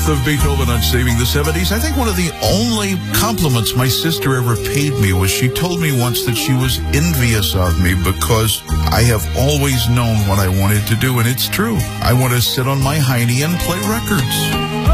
Death of Beethoven on Saving the 70s. I think one of the only compliments my sister ever paid me was she told me once that she was envious of me because I have always known what I wanted to do, and it's true. I want to sit on my hiney and play records.